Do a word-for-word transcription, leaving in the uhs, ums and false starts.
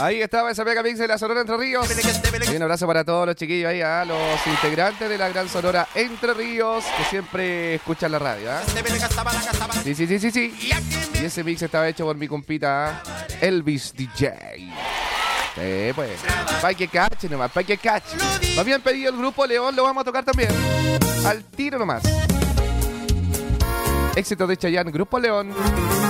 Ahí estaba esa mega mix de la Sonora Entre Ríos. Y un abrazo para todos los chiquillos ahí, a los integrantes de la gran Sonora Entre Ríos, que siempre escuchan la radio, ¿eh? Sí, sí, sí, sí, sí. Y ese mix estaba hecho por mi compita Elvis D J. Sí, pues. Pa' que cache nomás, pa' que cache. Me habían pedido el grupo León, lo vamos a tocar también. Al tiro nomás. Éxito de Chayanne, Grupo León.